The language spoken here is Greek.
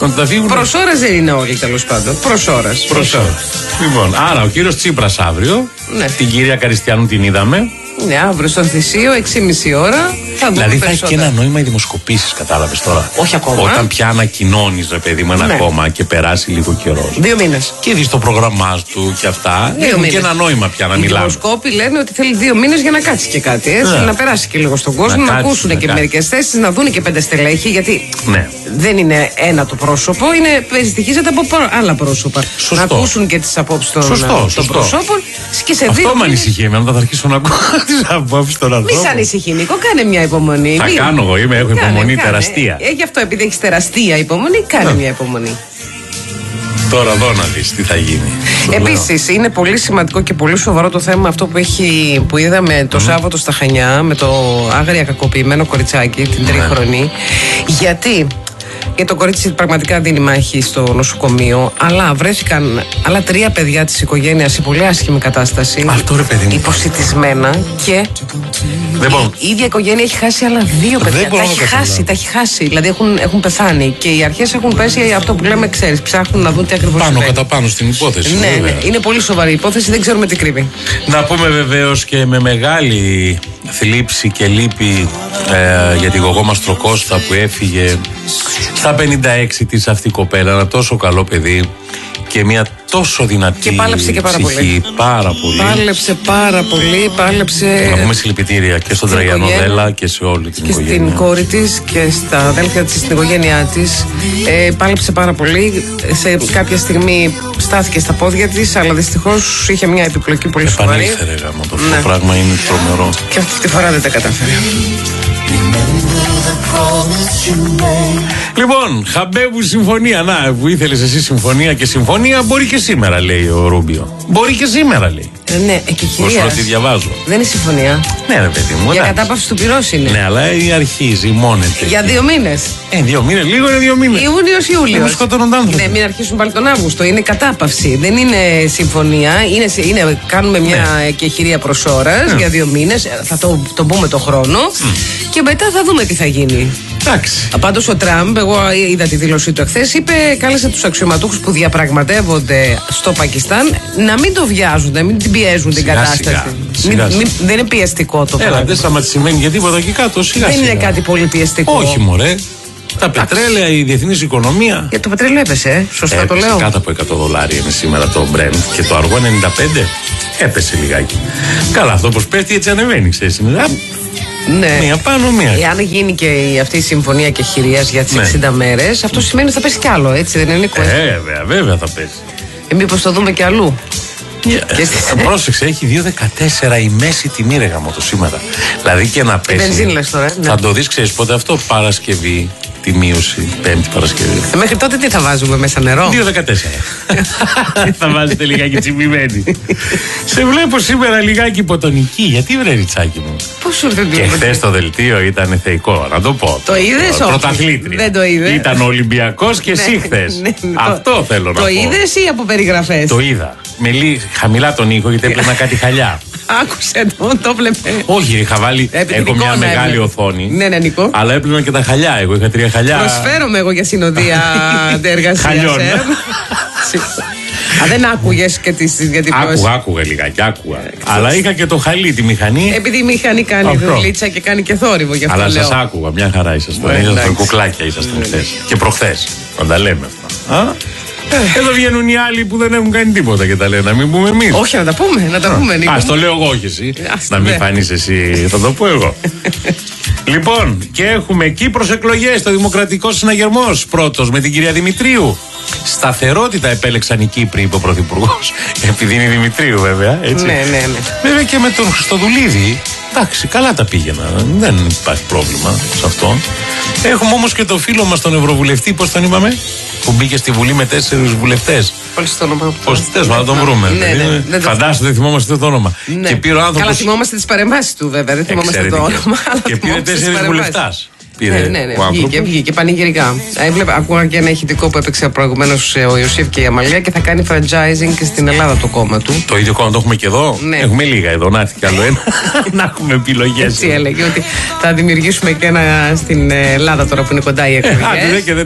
Να τα φύγουν. Προς ώρας δεν είναι όλοι, τέλος πάντων. Προς ώρας. Λοιπόν, άρα ο κύριος Τσίπρας αύριο. Ναι. Την κυρία Καριστιανού την είδαμε. Ναι, αύριο στον Θησίο, 6,5 ώρα. Δηλαδή θα έχει και ένα νόημα οι δημοσκοπήσεις, κατάλαβες τώρα. Όχι ακόμα. Όταν πια ανακοινώνεις, ρε παιδί μου, ένα κόμμα και περάσει λίγο καιρό. 2 μήνες. Και δεις το πρόγραμμά του και αυτά. Έχουν και ένα νόημα πια να μιλάμε. Οι δημοσκόποι λένε ότι θέλει 2 μήνες για να κάτσει και κάτι. Έτσι, να περάσει και λίγο στον κόσμο, να ακούσουν και μερικές θέσεις, να δουν και 5 στελέχη. Γιατί δεν είναι ένα το πρόσωπο, περιστοιχίζεται από άλλα πρόσωπα. Σωστό. Να ακούσουν και τις απόψεις των προσώπων. Και σε 2 αυτό με ανησυχεί εμένα, θα αρχίσω να ακούω τις απόψεις των ανθρώπων. Μη σ' ανησυχεί, Νίκο, κάνε μια υπομονή. Θα κάνω εγώ, έχω υπομονή τεραστία. Γι' αυτό, επειδή έχεις τεραστία υπομονή, κάνε μια υπομονή. Τώρα εδώ να δεις τι θα γίνει. Επίσης, είναι πολύ σημαντικό και πολύ σοβαρό το θέμα αυτό που είδαμε το Σάββατο στα Χανιά με το άγρια κακοποιημένο κοριτσάκι, την τριχρονή. Γιατί το κορίτσι πραγματικά δίνει μάχη στο νοσοκομείο, αλλά βρέθηκαν άλλα 3 παιδιά της οικογένειας σε πολύ άσχημη κατάσταση. Αυτό, ρε παιδί μου. Υποσιτισμένα και η ίδια οικογένεια έχει χάσει άλλα 2 παιδιά. Τα έχει χάσει. Δηλαδή έχουν πεθάνει. Και οι αρχές έχουν πέσει αυτό που λέμε, ξέρεις, ψάχνουν να δουν τι ακριβώς πάνω κατά πάνω στην υπόθεση. Ναι, είναι πολύ σοβαρή υπόθεση, δεν ξέρουμε τι κρύβει. Να πούμε βεβαίως και με μεγάλη θλίψη και λύπη για την γογό μας Τροκώστα που έφυγε στα 56 της αυτή η κοπέλα, ένα τόσο καλό παιδί και μια τόσο δυνατή και πάλεψε και πάρα ψυχή, πάρα πολύ. Πάλεψε πάρα πολύ, Να πούμε συλληπιτήρια και στον Τραγιανό Δέλα και σε όλη την οικογένεια. Και στην κόρη της και στα αδέλφια της, στην οικογένειά της. Πάλεψε πάρα πολύ. Σε κάποια στιγμή στάθηκε στα πόδια της, αλλά δυστυχώς είχε μια επιπλοκή πολύ σοβαρή. Επανήλθε, ρε γάμο, το πράγμα είναι τρομερό. Και αυτή τη φορά δεν τα κατάφερε. Λοιπόν, Χαμπέβου συμφωνία. Να, που ήθελες εσύ συμφωνία και συμφωνία, μπορεί και σήμερα, λέει ο Ρούμπιο. Μπορεί και σήμερα, λέει. Ναι, και κυρία. Όσο τη διαβάζω. Δεν είναι συμφωνία. Ναι, ρε παιδί μου. Για κατάπαυση του πυρός είναι. Ναι, αλλά αρχίζει, μόνεται. Για 2 μήνες. 2 μήνες, λίγο είναι 2 μήνες. Ιούνιος-Ιούλιος. Δεν σκοτώνονται άνθρωποι. Ναι, μην αρχίσουν πάλι τον Αύγουστο. Είναι κατάπαυση. Δεν είναι συμφωνία. Κάνουμε μια εκεχηρία προς ώρας για 2 μήνες. Θα το πούμε το χρόνο. Και μετά θα δούμε τι θα γίνει. Εντάξει. Πάντως ο Τραμπ, εγώ είδα τη δήλωσή του εχθές, κάλεσε τους αξιωματούχους που διαπραγματεύονται στο Πακιστάν να μην το βιάζουν, να μην την πιέζουν την κατάσταση. Δεν είναι πιεστικό το πράγμα. Δεν σταματησιμένει για τίποτα εκεί κάτω. Δεν είναι κάτι πολύ πιεστικό. Όχι, μωρέ. Τα πετρέλαια, η διεθνής οικονομία. Το πετρέλαιο έπεσε, σωστά το λέω. Κάτω από $100 είναι σήμερα το Brent και το αργό 95 έπεσε λιγάκι. Καλά, αυτό πως πέφτει έτσι ανεβαίνει, ξέρεις. Ναι. Μία πάνω, μία. Εάν γίνει και αυτή η συμφωνία κεχηρίας για τις 60 μέρες, αυτό σημαίνει ότι θα πέσει κι άλλο, έτσι δεν είναι? Βέβαια θα πέσει. Μήπως το δούμε κι αλλού. Πρόσεξε, έχει 2,14 η μέση τιμή, ρε γαμώ, το σήμερα. Δηλαδή και να πέσει. Βενζίνες τώρα. Θα το δεις, ξέρεις πότε αυτό, Παρασκευή. Τη μείωση, 5η Παρασκευή. Μέχρι τότε τι θα βάζουμε μέσα, νερό? 2,14. Θα βάζετε λιγάκι τσιμπημένη. Σε βλέπω σήμερα λιγάκι υποτονική. Γιατί βρε Ριτσάκι μου? Πώς σου ήρθε? Και χθες το δελτίο ήταν θεϊκό, να το πω. Το είδες? Πρωταθλήτρια. Δεν το είδε. Ήταν Ολυμπιακός και εσύ χθες. Αυτό θέλω να πω. Το είδες ή από περιγραφές? Το είδα. Με χαμηλά τον ήχο γιατί έπαιρνα κάτι χαλιά. Άκουσε το βλέπε. Όχι, είχα βάλει. Έχω μια μεγάλη οθόνη. Ναι, Νίκο. Αλλά έπαιρνα και τα χαλιά. Εγώ είχα 3 χαλιά. Προσφέρομαι εγώ για συνοδεία εργασίας. Χαλιών. Δεν άκουγες και τις διατυπώσεις? Άκουγα λιγάκι, άκουγα. Αλλά είχα και το χαλί, τη μηχανή. Επειδή η μηχανή κάνει δουλίτσα και κάνει και θόρυβο, γι' αυτό. Αλλά σας άκουγα, μια χαρά ήσασταν. Ήσασταν κουκλάκια, ήσασταν χθες. Και προχθές. Να τα λέμε αυτά. Εδώ βγαίνουν οι άλλοι που δεν έχουν κάνει τίποτα και τα λένε. Να μην πούμε εμείς. Όχι, να τα πούμε. Ας το λέω εγώ, όχι εσύ. Να μην φανείς εσύ, θα το πω εγώ. Λοιπόν, και έχουμε Κύπρος εκλογές, το Δημοκρατικό Συναγερμός. Πρώτος με την κυρία Δημητρίου. Σταθερότητα επέλεξαν οι Κύπροι, είπε ο Πρωθυπουργός. Επειδή είναι Δημητρίου, βέβαια. Έτσι. Ναι. Βέβαια και με τον Χριστοδουλίδη. Εντάξει, καλά τα πήγαιναν. Δεν υπάρχει πρόβλημα σε αυτό. Έχουμε όμως και το φίλο μας τον Ευρωβουλευτή, πώς τον είπαμε, που μπήκε στη Βουλή με 4 βουλευτές. Πώς το όνομα? Να τον βρούμε. Ναι. Φαντάσου, δεν θυμόμαστε το όνομα. Ναι. Και πήρε ο άνθρωπος. Καλά, θυμόμαστε τις παρεμβάσεις του, βέβαια. Δεν θυμόμαστε το όνομα. Και πήρε 4 βουλευτάς. Ναι, βγήκε πανηγυρικά. Ακούγα και ένα ηχητικό που έπαιξε προηγουμένως ο Ιωσήφ και η Αμαλία και θα κάνει franchising και στην Ελλάδα το κόμμα του. Το ίδιο κόμμα το έχουμε και εδώ. Ναι. Έχουμε λίγα εδώ, να έρθει κι άλλο ένα. Να έχουμε επιλογές. Έτσι έλεγε ότι θα δημιουργήσουμε και ένα στην Ελλάδα τώρα που είναι κοντά η εκλογές.